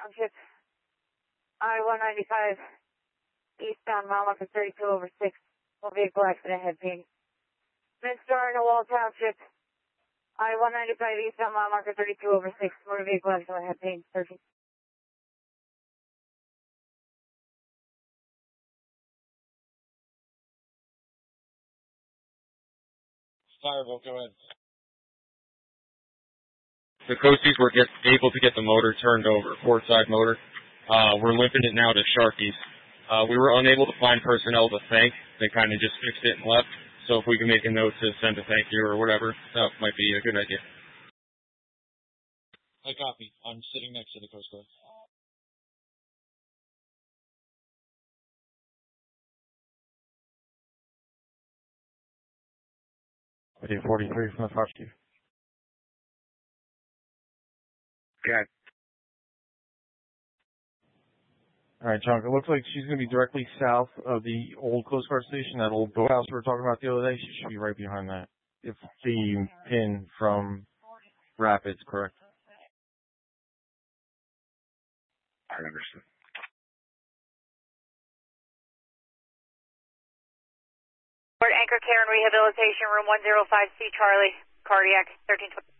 Township, I-195, eastbound mile marker 32 over 6, motor vehicle accident, head ping. Minster, Wall Township, I-195, eastbound mile marker 32 over 6, motor vehicle accident, head ping, 13. Firebolt, go ahead. The Coasties were able to get the motor turned over, port side motor. We're limping it now to Sharkies. We were unable to find personnel to thank. They kind of just fixed it and left. So if we can make a note to send a thank you or whatever, that might be a good idea. I copy. I'm sitting next to the Coast Guard. ID 43 from the Fox Chief. Okay. Alright, Chunk, it looks like she's going to be directly south of the old Coast Guard station, that old boathouse we were talking about the other day. She should be right behind that. If the pin from Rapids, correct? I understand. Anchor Care and Rehabilitation, room 105C, Charlie, cardiac, 1320.